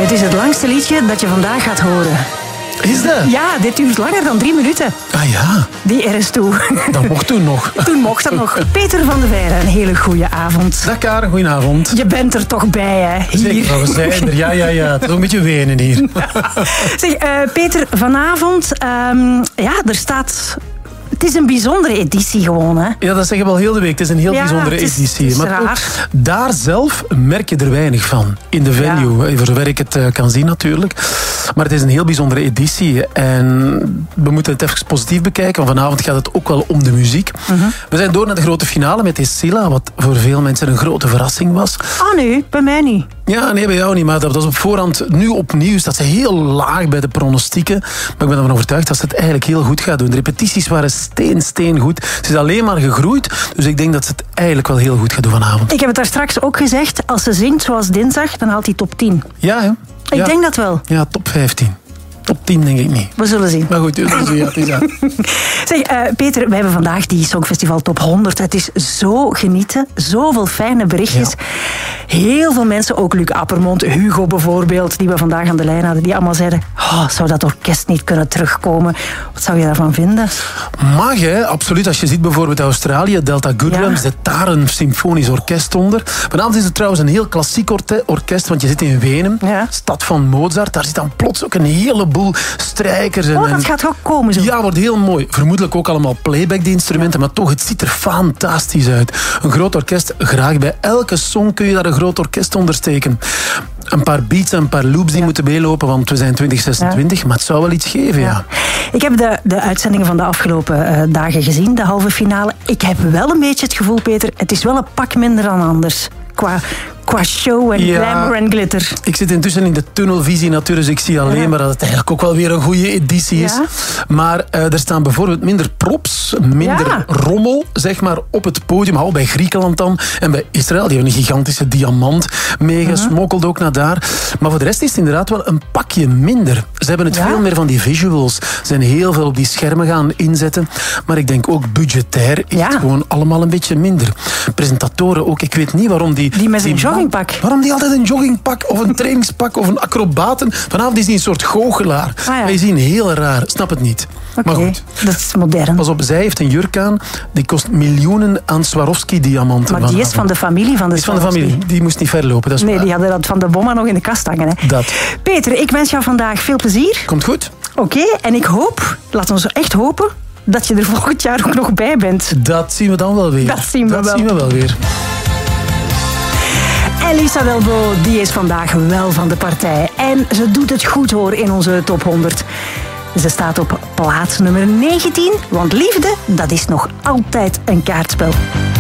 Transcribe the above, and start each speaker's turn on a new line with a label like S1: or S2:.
S1: Het is het langste liedje dat je vandaag gaat horen.
S2: Is dat?
S1: Ja, dit duurt langer dan 3 minuten.
S2: Ah ja.
S1: Die RS2.
S2: Dat mocht toen nog.
S1: Toen mocht dat nog. Peter van de Veire, een hele goede avond.
S2: Dag Karen, goedenavond.
S1: Je bent er toch bij, hè? Hier.
S2: Zeker, we zijn er. Ja. Het is ook een beetje wenen hier.
S1: Zeg, Peter, vanavond, er staat... Het is een bijzondere editie gewoon, hè?
S2: Ja, dat zeggen we al heel de week. Het is een heel bijzondere editie.
S1: Het is
S2: maar
S1: raar.
S2: ook daar zelf merk je er weinig van. In de venue, voor zover ik het kan zien natuurlijk. Maar het is een heel bijzondere editie. En we moeten het even positief bekijken. Want vanavond gaat het ook wel om de muziek. We zijn door naar de grote finale met Escilla. Wat voor veel mensen een grote verrassing was.
S1: Oh nee, bij mij niet.
S2: Ja, nee, bij jou niet. Maar dat was op voorhand. Nu opnieuw staat ze heel laag bij de pronostieken. Maar ik ben ervan overtuigd dat ze het eigenlijk heel goed gaat doen. De repetities waren steen goed. Ze is alleen maar gegroeid. Dus ik denk dat ze het eigenlijk wel heel goed gaat doen vanavond.
S1: Ik heb het daar straks ook gezegd. Als ze zingt zoals dinsdag, dan haalt hij top 10.
S2: Ja, hè?
S1: Ik denk dat wel.
S2: Ja, top 15. Top 10 denk ik niet.
S1: We zullen zien.
S2: Maar goed, het is dat.
S1: Zeg, Peter, wij hebben vandaag die Songfestival Top 100. Het is zo genieten. Zoveel fijne berichtjes. Ja. Heel veel mensen, ook Luc Appermond, Hugo bijvoorbeeld, die we vandaag aan de lijn hadden, die allemaal zeiden, zou dat orkest niet kunnen terugkomen? Wat zou je daarvan vinden?
S2: Mag, hè? Absoluut. Als je ziet bijvoorbeeld Australië, Delta Goodrums, zit daar een symfonisch orkest onder. Vanavond is het trouwens een heel klassiek orkest, want je zit in Wenen, stad van Mozart. Daar zit dan plots ook een heleboel strijkers.
S1: Dat gaat ook komen zo.
S2: Ja, wordt heel mooi. Vermoedelijk ook allemaal playback, die instrumenten, maar toch, het ziet er fantastisch uit. Een groot orkest, graag bij elke song kun je daar een groot orkest ondersteken. Een paar beats en een paar loops die moeten meelopen, want we zijn 2026, maar het zou wel iets geven, ja.
S1: Ik heb de uitzendingen van de afgelopen dagen gezien, de halve finale. Ik heb wel een beetje het gevoel, Peter, het is wel een pak minder dan anders. Qua show en glamour en glitter.
S2: Ik zit intussen in de tunnelvisie natuurlijk, dus ik zie alleen maar dat het eigenlijk ook wel weer een goede editie is. Ja. Maar er staan bijvoorbeeld minder props, minder rommel, zeg maar, op het podium. Hou bij Griekenland dan. En bij Israël, die hebben een gigantische diamant meegesmokkeld ook naar daar. Maar voor de rest is het inderdaad wel een pakje minder. Ze hebben het veel meer van die visuals. Ze zijn heel veel op die schermen gaan inzetten. Maar ik denk ook budgetair is het gewoon allemaal een beetje minder. Presentatoren ook, ik weet niet waarom die
S1: met een joggingpak.
S2: Waarom die altijd een joggingpak of een trainingspak of een acrobaten? Vanavond is die een soort goochelaar. Wij zien heel raar, snap het niet. Maar goed.
S1: Dat is modern.
S2: Pas op, zij heeft een jurk aan, die kost miljoenen aan Swarovski-diamanten.
S1: Maar die is van de familie van de Swarovski.
S2: Die moest niet verlopen, dat is waar.
S1: Die hadden dat van de bomma nog in de kast hangen. Hè.
S2: Dat.
S1: Peter, ik wens jou vandaag veel plezier.
S2: Komt goed.
S1: Oké, en ik hoop, laten we echt hopen, dat je er volgend jaar ook nog bij bent.
S2: Dat zien we dan wel weer.
S1: Dat zien we wel weer. Elisa Delbo, die is vandaag wel van de partij. En ze doet het goed hoor in onze top 100. Ze staat op plaats nummer 19, want liefde, dat is nog altijd een kaartspel.